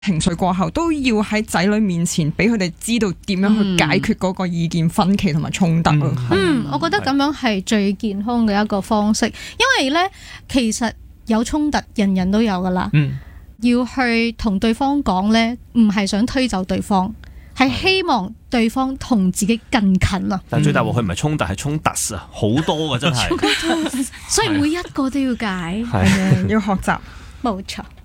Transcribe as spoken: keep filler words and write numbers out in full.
情緒過後都要喺仔女面前俾佢哋知道點樣去解決嗰個意見分歧同埋衝突咯。 嗯，我覺得咁樣係最健康嘅一個方式，因為呢，其實有衝突人人都有噶啦。嗯，要去同對方講呢，唔係想推走對方，係希望對方同自己更近啊。 但最大鑊佢唔係衝突，係衝突啊，好多㗎真係。 所以每一個都要解， 要學習， 冇錯。